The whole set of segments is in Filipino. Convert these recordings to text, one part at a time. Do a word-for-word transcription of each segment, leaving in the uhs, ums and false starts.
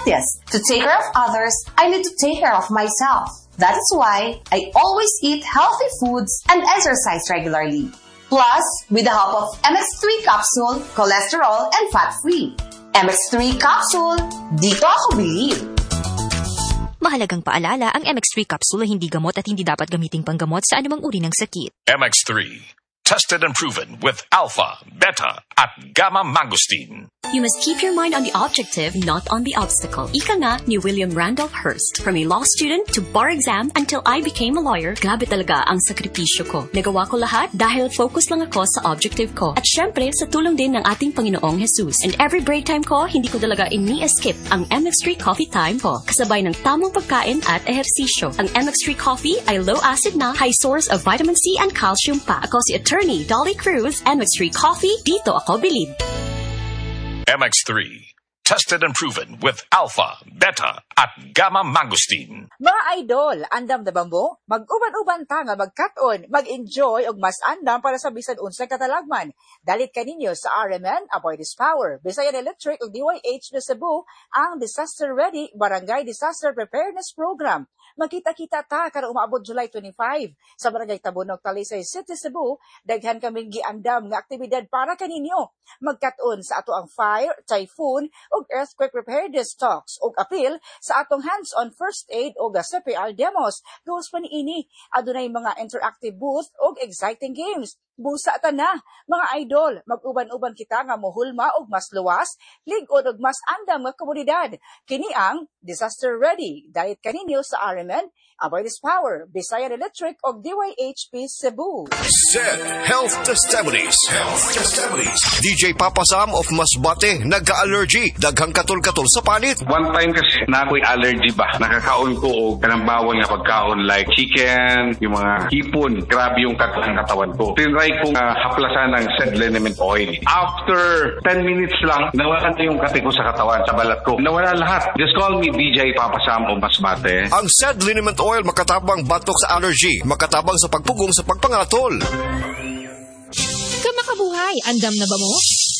scientist. To take care of others, I need to take care of myself. That is why I always eat healthy foods and exercise regularly. Plus, with the help of M X three capsule, cholesterol and fat-free. M X three capsule, dito ako believe. Mahalagang paalala, ang M X three capsule ay hindi gamot at hindi dapat gamiting panggamot sa anumang uri ng sakit. M X three, tested and proven with alpha, beta, at gamma mangosteen. You must keep your mind on the objective, not on the obstacle. Ika nga ni William Randolph Hearst. From a law student to bar exam until I became a lawyer, grabe talaga ang sakripisyo ko. Nagawa ko lahat dahil focus lang ako sa objective ko. At syempre, sa tulong din ng ating Panginoong Jesus. And every break time ko, hindi ko talaga ini-skip ang M X three coffee time ko. Kasabay ng tamang pagkain at ehersisyo. Ang M X three coffee ay low acid na, high source of vitamin C and calcium pa. Ako si Attorney Dolly Cruz, M X three coffee, dito ako bilib. M X three, tested and proven with alpha, beta, at gamma mangosteen. Mga idol, andam na ba mo? Mag-uban-uban ta nga magkaton, mag-enjoy og mas andam para sa bisan unsay katalagman. Dalit kaninyo sa R M N Aboy This Power, Bisayan Electric ug D Y H na Cebu ang Disaster Ready Barangay Disaster Preparedness Program. Magkita-kita ta karong umaabot July twenty-five sa Barangay Tabonog, Talisay City, Cebu. Daghan kaming giandam nga aktibidad para kaninyo. Magkat-on sa ato ang fire, typhoon ug earthquake preparedness talks ug appeal sa atong hands-on first aid ug C P R demos. Goals pa niini, adunay mga interactive booth ug exciting games. Busa ta na, mga idol, mag-uban-uban kita nga mohulma og mas luwas, lig-on og mas andam nga komunidad. Kini ang Disaster Ready. Dalit kaninyo sa R M N Aboy This Power, Bisayan Electric ug D Y H P Cebu. S E D Health Testimonies. Health Testimonies. D J Papa Sam of Masbate, nagka-allergy, daghang katol-katol sa panit. One time kasi na ako'y allergy ba, nakakaon ko o kanang bawal nga pagkaon like chicken, yung mga hipon, grabe yung katang katawan ko. Tinry kong uh, haplasan ng S E D liniment oil. After ten minutes lang, nawala na yung kati ko sa katawan, sa balat ko. Nawala lahat. Just call me D J Papa Sam of Masbate. Ang S E D liniment oil makatabang batok sa allergy, makatabang sa pagpugong sa pagpangatol. Kamakabuhay, andam na ba mo?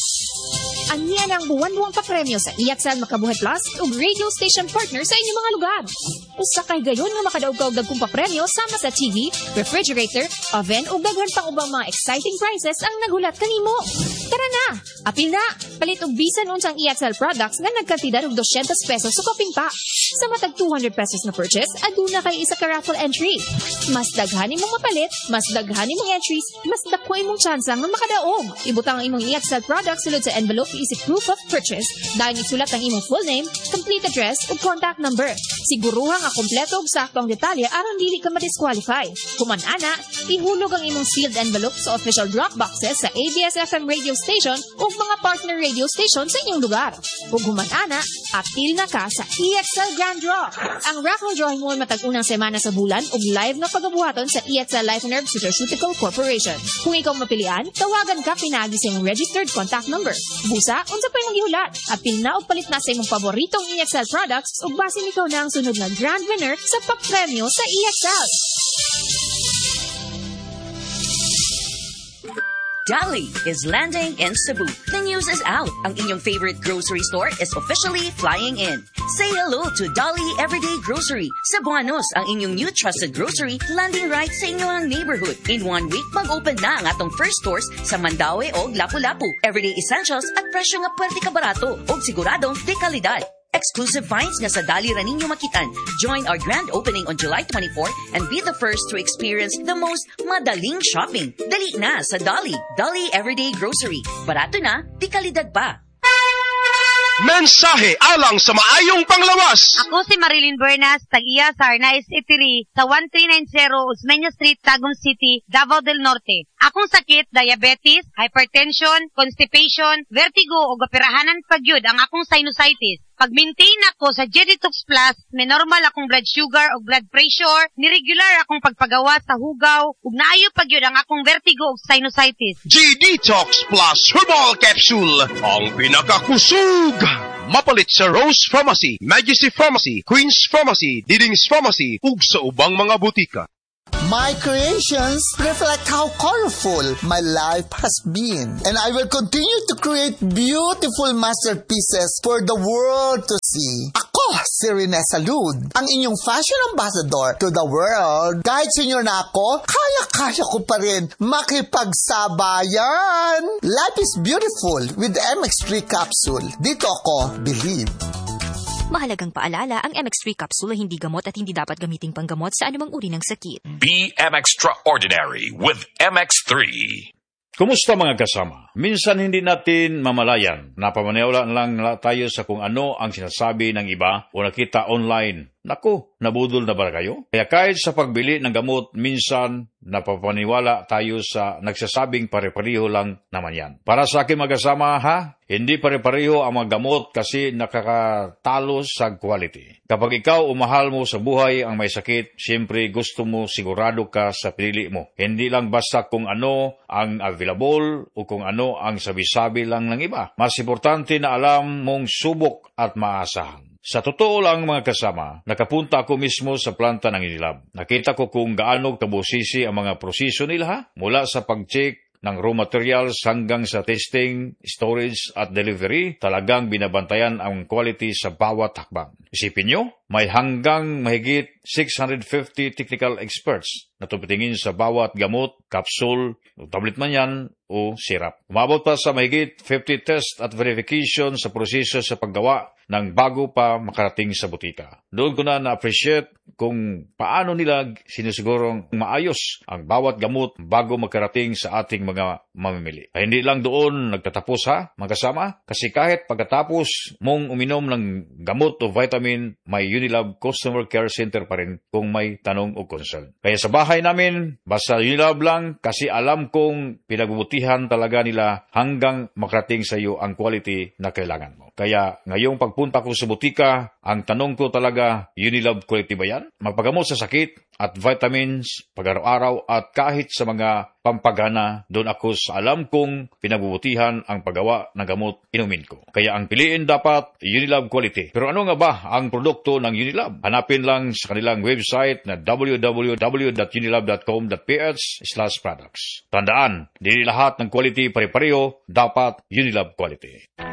Aniyan ang buwan-buwang papremyo sa I X L Makabuhay Plus ug radio station partner sa inyong mga lugar. Usa kay gayon nga makadaog-kaog dagkong papremyo sama sa T V, refrigerator, oven ug daghan pang ubang mga exciting prizes ang naghulat kanimo. Tara na, apil na, palit og bisan unsang I X L products nga nagkantidad og two hundred pesos sa koping pa. Sa matag two hundred pesos na purchase, aduna kay isa ka raffle entry. Mas daghan imong mapalit, mas daghan imong entries, mas dako imong tsansa nga makadaog. Ibutang ang imong I X L products sulod sa envelope isip proof of purchase, dahil isulat ang imong full name, complete address ug contact number. Siguruha nga kompleto ug sakto ang detalye aron dili ka ma-disqualify. Kuman ana, ihulog ang imong sealed envelope sa official drop boxes sa A B S F M radio station ug mga partner radio station sa inyong lugar. Ug human ana, apil na ka sa I X L Grand Draw. Ang raffle drawing mo matag unang semana sa bulan ug live na pagabuhaton sa I X L Life and Herb Nutraceutical Corporation. Kung ikaw mapilian, tawagan ka pinagi sa imong registered contact number. Busa, unsa pa imong gihulat? Apil na og palit na sa imong paboritong I X L products ug basin ikaw na ang sunod na grand winner sa papremyo sa I X L. Dolly is landing in Cebu. The news is out. Ang inyong favorite grocery store is officially flying in. Say hello to Dolly Everyday Grocery. Cebuanos, ang inyong new trusted grocery, landing right sa inyong neighborhood. In one week, mag-open na ang atong first stores sa Mandaue o Lapu-Lapu. Everyday essentials at presyo nga pwerte ka barato o siguradong de kalidad. Exclusive finds nga sa Dolly ra ninyo makitan. Join our grand opening on July twenty-fourth and be the first to experience the most madaling shopping. Dali na sa Dolly. Dolly Everyday Grocery. Barato na, di kalidad pa. Mensahe alang sa maayong panglawas. Ako si Marilyn Buenas, tag-iya sa Arnaiz Eatery sa thirteen ninety Osmeña Street, Tagum City, Davao del Norte. Akong sakit, diabetes, hypertension, constipation, vertigo o operahanan pagyud ang akong sinusitis. Pag-maintain ako sa J-Detox Plus, may normal akong blood sugar o blood pressure, ni-regular akong pagpagawa sa hugaw, ug naayo pagyud ang akong vertigo o sinusitis. J-Detox Plus Herbal Capsule, ang pinakakusog. Mapalit sa Rose Pharmacy, Majesty Pharmacy, Queen's Pharmacy, Diding's Pharmacy, ug sa ubang mga butika. My creations reflect how colorful my life has been. And I will continue to create beautiful masterpieces for the world to see. Ako si Rene Salud, ang inyong fashion ambassador to the world. Kahit senior na ako, kaya-kaya ko pa rin makipagsabayan. Life is beautiful with the M X three capsule. Dito ako believe. Mahalagang paalala, ang M X three capsule ay hindi gamot at hindi dapat gamiting panggamot sa anumang uri ng sakit. Be M Extraordinary with M X three. Kumusta mga kasama? Minsan hindi natin mamalayan. Napamaniwala lang tayo sa kung ano ang sinasabi ng iba o nakita online. Naku, nabudol na ba kayo? Kaya kahit sa pagbili ng gamot, minsan napapaniwala tayo sa nagsasabing pare-pareho lang naman yan. Para sa akin mga kasama, ha? Hindi pare-pareho ang mga gamot kasi nakakatalo sa quality. Kapag ikaw o mahal mo sa buhay ang may sakit, siyempre gusto mo sigurado ka sa pinili mo. Hindi lang basta kung ano ang available o kung ano ang sabi-sabi lang ng iba. Mas importante na alam mong subok at maasahan. Sa totoo lang mga kasama, nakapunta ako mismo sa planta ng Unilab. Nakita ko kung gaano kabusisi ang mga proseso nila ha? Mula sa pag-check ng raw materials hanggang sa testing, storage at delivery, talagang binabantayan ang quality sa bawat hakbang. Isipin nyo, may hanggang mahigit six hundred fifty technical experts na tumitingin sa bawat gamot, capsule, tablet man yan, o syrup. Umabot pa sa mahigit fifty test at verification sa proseso sa paggawa ng bago pa makarating sa butika. Doon ko na na-appreciate kung paano nila sinusigurong maayos ang bawat gamot bago makarating sa ating mga mamimili. Ay hindi lang doon nagtatapos ha, mga kasama, kasi kahit pagkatapos mong uminom ng gamot o vitamin, may Unilab Customer Care Center pa rin kung may tanong o concern. Kaya sa bahay namin, basta Unilab lang kasi alam kong pinagbubutihan talaga nila hanggang makarating sa iyo ang quality na kailangan mo. Kaya ngayong pagpunta ko sa butika, ang tanong ko talaga, Unilab quality ba yan? Magpagamot sa sakit at vitamins, pag-araw-araw at kahit sa mga pampagana, doon ako sa alam kong pinagbubutihan ang paggawa ng gamot inumin ko. Kaya ang piliin dapat Unilab quality. Pero ano nga ba ang produkto ng Unilab? Hanapin lang sa kanilang website na w w w dot unilab dot com dot p h slash products. Tandaan, hindi lahat ng quality pare-pareho, dapat Unilab quality.